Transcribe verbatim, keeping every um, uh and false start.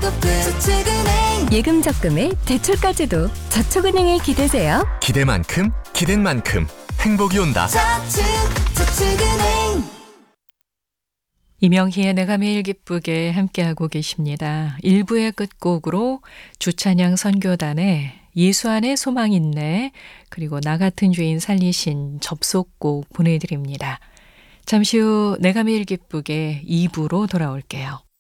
가볍게 저축은행. 예금 적금에 대출까지도 저축은행에 기대세요. 기대만큼 기댄 만큼 행복이 온다. 저축 저축은행. 이명희의 내가 매일 기쁘게 함께하고 계십니다. 일 부의 끝곡으로 주찬양 선교단의 예수 안에 소망 있네, 그리고 나 같은 죄인 살리신 접속곡 보내드립니다. 잠시 후 내가 매일 기쁘게 이 부로 돌아올게요.